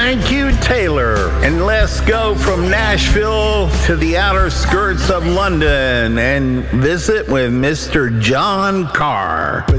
Thank you, Taylor. And let's go from Nashville to the outer skirts of London and visit with Mr. John Carr.